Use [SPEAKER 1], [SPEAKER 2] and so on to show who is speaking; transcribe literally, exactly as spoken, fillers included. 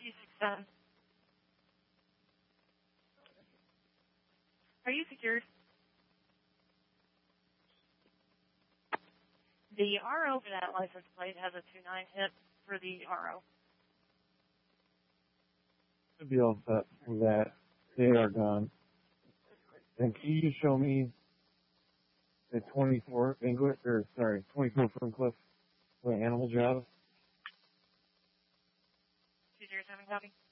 [SPEAKER 1] two six seven. Are you secured? The R O for that license plate has a two nine hit for the R O.
[SPEAKER 2] Should be all set for that. They are gone. And can you show me the twenty-four English, or sorry, twenty-four Ferncliff, the animal job?
[SPEAKER 1] two zero seven copy.